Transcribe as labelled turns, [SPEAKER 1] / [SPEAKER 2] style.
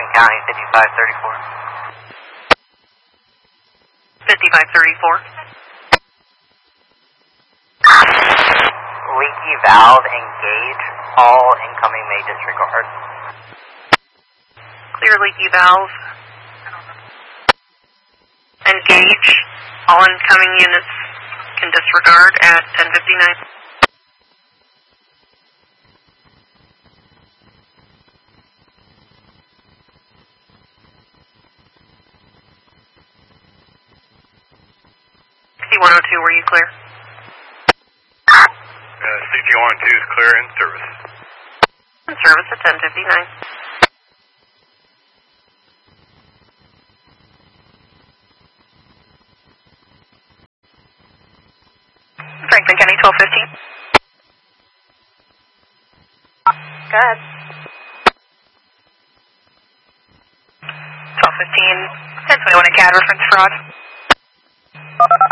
[SPEAKER 1] Franklin County, 5534.
[SPEAKER 2] 5534.
[SPEAKER 1] Leaky valve, engage. All incoming may disregard.
[SPEAKER 2] Clear leaky valve. Engage. All incoming units can disregard at 10:59. CT-102, were you clear?
[SPEAKER 3] CT-102 is clear in service.
[SPEAKER 2] In service at 10:59. Franklin County, 1215. Go ahead. 1215, 1021 at CAD, reference fraud.